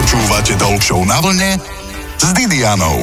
Počúvate Talk Show na vlne s Didianou.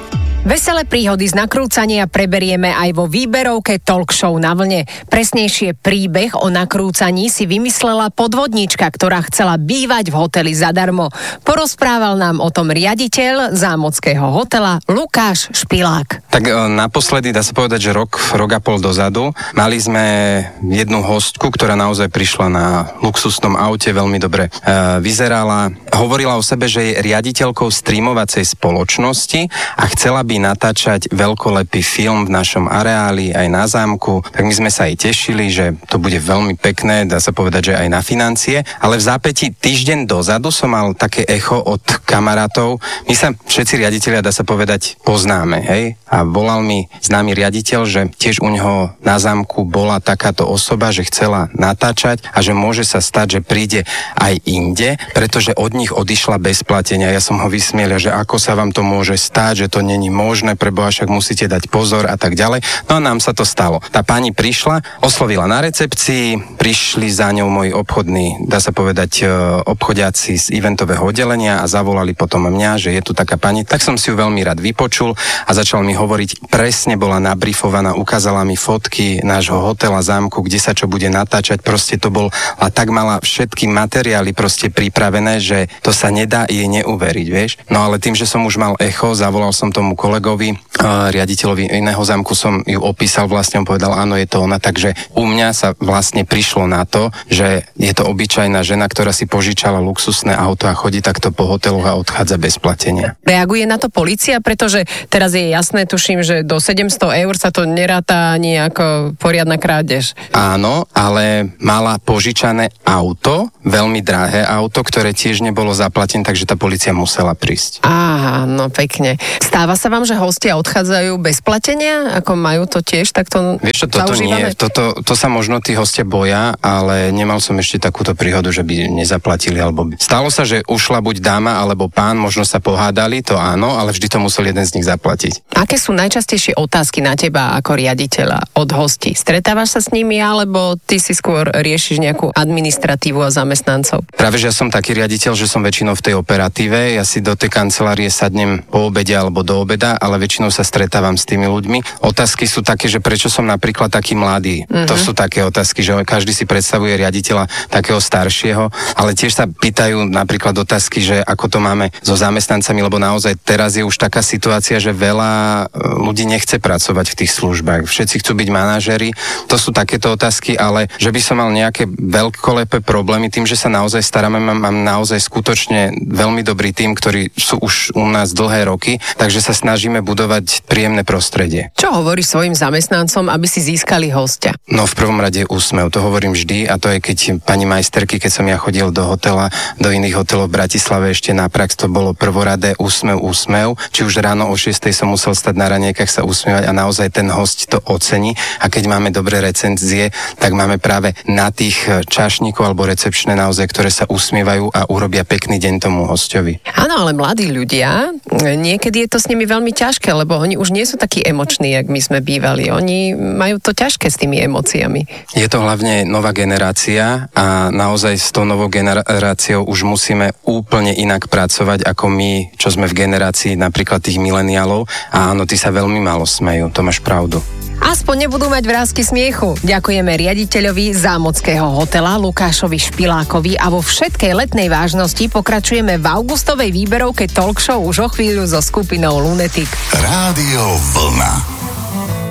Veselé príhody z nakrúcania preberieme aj vo výberovke Talk Show na vlne. Presnejšie príbeh o nakrúcaní si vymyslela podvodníčka, ktorá chcela bývať v hoteli zadarmo. Porozprával nám o tom riaditeľ zámockého hotela Lukáš Špilák. Tak naposledy, dá sa povedať, že rok a pol dozadu, mali sme jednu hostku, ktorá naozaj prišla na luxusnom aute, veľmi dobre vyzerala. Hovorila o sebe, že je riaditeľkou streamovacej spoločnosti a chcela by natáčať veľkolepý film v našom areáli aj na zámku, tak my sme sa aj tešili, že to bude veľmi pekné, dá sa povedať, že aj na financie, ale v zápäti týždeň dozadu som mal také echo od kamarátov. My sa všetci riaditelia, dá sa povedať, poznáme, hej? A volal mi známy riaditeľ, že tiež u neho na zámku bola takáto osoba, že chcela natáčať a že môže sa stať, že príde aj inde, pretože od nich odišla bez platenia. Ja som ho vysmielil, že ako sa vám to môže stať, že to není možné, preboha, však musíte dať pozor a tak ďalej. No a nám sa to stalo. Tá pani prišla, oslovila na recepcii, prišli za ňou moji obchodní, dá sa povedať, obchodiaci z eventového oddelenia a zavolali potom mňa, že je tu taká pani. Tak som si ju veľmi rád vypočul a začal mi hovoriť, presne bola nabrifovaná, ukázala mi fotky nášho hotela, zámku, kde sa čo bude natáčať, proste to bol, a tak mala všetky materiály proste pripravené, že to sa nedá jej neuveriť, vieš. No ale tým, že som už mal echo, zavolal som tomu kolegovi, riaditeľovi iného zámku, som ju opísal, vlastne on povedal, áno, je to ona, takže u mňa sa vlastne prišlo na to, že je to obyčajná žena, ktorá si požičala luxusné auto a chodí takto po hoteloch a odchádza bez platenia. Reaguje na to polícia, pretože teraz je jasné, tuším, že do 700 eur sa to neráta ani ako poriadna krádež. Áno, ale mala požičané auto, veľmi drahé auto, ktoré tiež nebolo zaplatené, takže tá polícia musela prísť. Aha, no pekne. Stáva sa vám, že hostia odchádzajú bez platenia? Ako majú to tiež takto Vieš čo, toto zaužívané? Nie. To sa možno tí hostia boja, ale nemal som ešte takúto príhodu, že by nezaplatili, alebo stalo sa, že ušla buď dáma, alebo pán, možno sa pohádali, to áno, ale vždy to musel jeden z nich zaplatiť. Aké sú najčastejšie otázky na teba ako riaditeľa od hostí? Stretávaš sa s nimi, alebo ty si skôr riešiš nejakú administratívu a zamestnancov? Práve, že ja som taký riaditeľ, že som väčšinou v tej operatíve, ja si do tej kancelárie sadnem po obede alebo do obeda, ale väčšinou sa stretávam s tými ľuďmi. Otázky sú také, že prečo som napríklad taký mladý. To sú také otázky, že každý si predstavuje riaditeľa takého staršieho, ale tiež sa pýtajú napríklad otázky, že ako to máme so zamestnancami, lebo naozaj teraz je už taká situácia, že veľa ľudí nechce pracovať v tých službách. Všetci chcú byť manažéri. To sú takéto otázky, ale že by som mal nejaké veľkolepé problémy tým, že sa naozaj staráme, mám naozaj skutočne veľmi dobrý tím, ktorí sú už u nás dlhé roky, takže sa snažíme budovať príjemné prostredie. Čo hovoríš svojim zamestnancom, aby si získali hostia? No v prvom rade úsmev, to hovorím vždy, a to je keď pani majsterky, keď som ja chodil do hotela, do iných hotelov v Bratislave ešte na prax, to bolo prvoradé úsmev. Či už ráno o 6:00 som musel stať na raniekach sa usmievať a naozaj ten host to ocení, a keď máme dobré recenzie, tak máme práve na tých čašníkov alebo recepčné naozaj, ktoré sa usmievajú a urobia pekný deň tomu hosťovi. Áno, ale mladí ľudia, niekedy je to s nimi veľmi ťažké, lebo oni už nie sú takí emoční, jak my sme bývali. Oni majú to ťažké s tými emóciami. Je to hlavne nová generácia a naozaj s tou novou generáciou už musíme úplne inak pracovať ako my, čo sme v generácii napríklad tých mileniálov. A áno, tí sa veľmi málo smejú, to máš pravdu. Aspoň nebudú mať vrásky smiechu. Ďakujeme riaditeľovi zámockého hotela Lukášovi Špilákovi a vo všetkej letnej vážnosti pokračujeme v augustovej výberovke Talk Show už o chvíľu so skupinou Lunatic. Rádio Vlna.